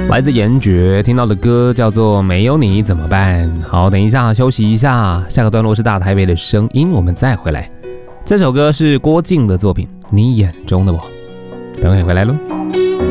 来自严爵，听到的歌叫做《没有你怎么办》。好，等一下休息一下，下个段落是大台北的声音，我们再回来。这首歌是郭静的作品《你眼中的我》，等会回来喽。